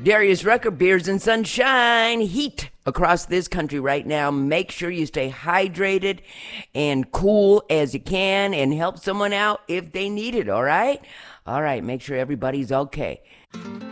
Darius Rucker, Beers and Sunshine, heat across this country right now. Make sure you stay hydrated and cool as you can and help someone out if they need it, all right? All right, make sure everybody's okay.